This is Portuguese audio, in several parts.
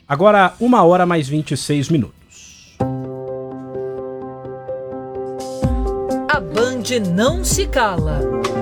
Agora, 1h mais 26 minutos. A Band não se cala.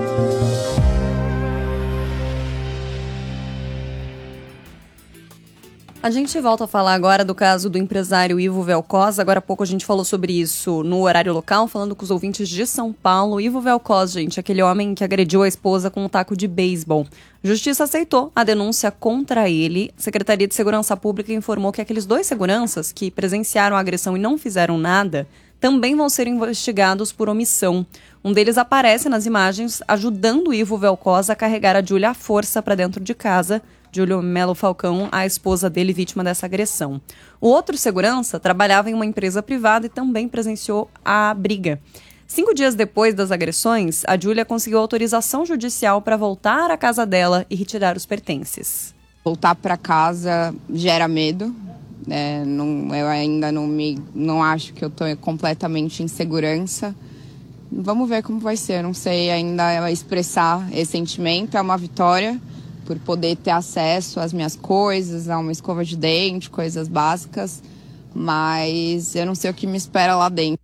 A gente volta a falar agora do caso do empresário Ivo Vel'Koz. Agora há pouco a gente falou sobre isso no horário local, falando com os ouvintes de São Paulo. Ivo Vel'Koz, gente, aquele homem que agrediu a esposa com um taco de beisebol. A Justiça aceitou a denúncia contra ele. A Secretaria de Segurança Pública informou que aqueles 2 seguranças que presenciaram a agressão e não fizeram nada também vão ser investigados por omissão. Um deles aparece nas imagens ajudando Ivo Vel'Koz a carregar a Júlia à força para dentro de casa. Júlio Melo Falcão, a esposa dele, vítima dessa agressão. O outro segurança trabalhava em uma empresa privada e também presenciou a briga. 5 dias depois das agressões, a Júlia conseguiu autorização judicial para voltar à casa dela e retirar os pertences. Voltar para casa gera medo. Eu ainda não acho que eu estou completamente em segurança. Vamos ver como vai ser. Eu não sei ainda expressar esse sentimento. É uma vitória por poder ter acesso às minhas coisas, a uma escova de dente, coisas básicas, mas eu não sei o que me espera lá dentro.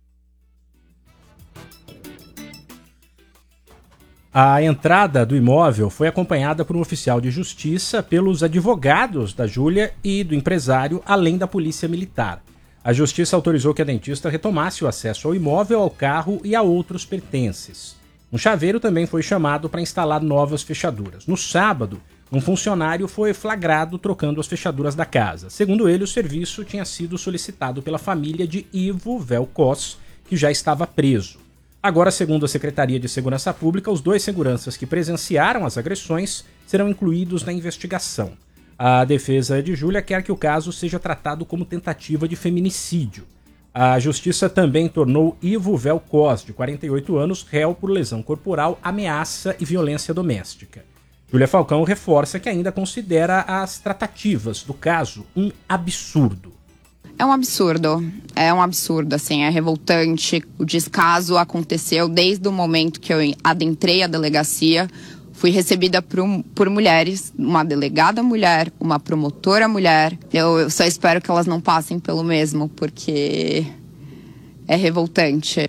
A entrada do imóvel foi acompanhada por um oficial de justiça, pelos advogados da Júlia e do empresário, além da polícia militar. A justiça autorizou que a dentista retomasse o acesso ao imóvel, ao carro e a outros pertences. Um chaveiro também foi chamado para instalar novas fechaduras. No sábado, um funcionário foi flagrado trocando as fechaduras da casa. Segundo ele, o serviço tinha sido solicitado pela família de Ivo Vel'Koz, que já estava preso. Agora, segundo a Secretaria de Segurança Pública, os 2 seguranças que presenciaram as agressões serão incluídos na investigação. A defesa de Júlia quer que o caso seja tratado como tentativa de feminicídio. A justiça também tornou Ivo Vel'Koz, de 48 anos, réu por lesão corporal, ameaça e violência doméstica. Júlia Falcão reforça que ainda considera as tratativas do caso um absurdo. É um absurdo, assim, é revoltante. O descaso aconteceu desde o momento que eu adentrei a delegacia. Fui recebida por mulheres, uma delegada mulher, uma promotora mulher. Eu só espero que elas não passem pelo mesmo, porque é revoltante.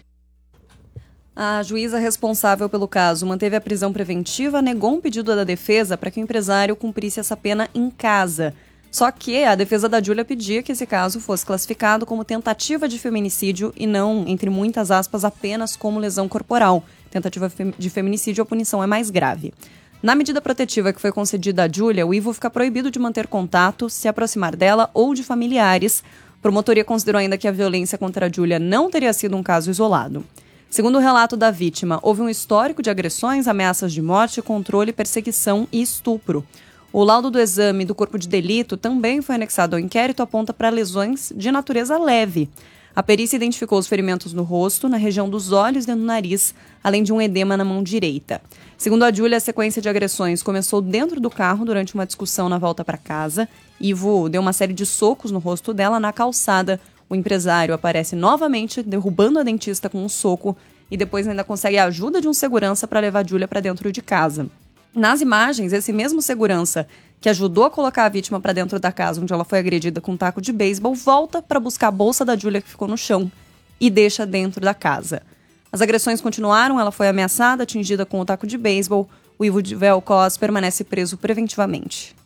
A juíza responsável pelo caso manteve a prisão preventiva, negou um pedido da defesa para que o empresário cumprisse essa pena em casa. Só que a defesa da Júlia pedia que esse caso fosse classificado como tentativa de feminicídio e não, entre muitas aspas, apenas como lesão corporal. Tentativa de feminicídio, a punição é mais grave. Na medida protetiva que foi concedida a Júlia, o Ivo fica proibido de manter contato, se aproximar dela ou de familiares. A promotoria considerou ainda que a violência contra a Júlia não teria sido um caso isolado. Segundo o relato da vítima, houve um histórico de agressões, ameaças de morte, controle, perseguição e estupro. O laudo do exame do corpo de delito também foi anexado ao inquérito, aponta para lesões de natureza leve. A perícia identificou os ferimentos no rosto, na região dos olhos e no nariz, além de um edema na mão direita. Segundo a Júlia, a sequência de agressões começou dentro do carro durante uma discussão na volta para casa. Ivo deu uma série de socos no rosto dela na calçada. O empresário aparece novamente, derrubando a dentista com um soco e depois ainda consegue a ajuda de um segurança para levar a Júlia para dentro de casa. Nas imagens, esse mesmo segurança que ajudou a colocar a vítima para dentro da casa onde ela foi agredida com um taco de beisebol, volta para buscar a bolsa da Júlia que ficou no chão e deixa dentro da casa. As agressões continuaram, ela foi ameaçada, atingida com o taco de beisebol. O Ivo Vel'Koz permanece preso preventivamente.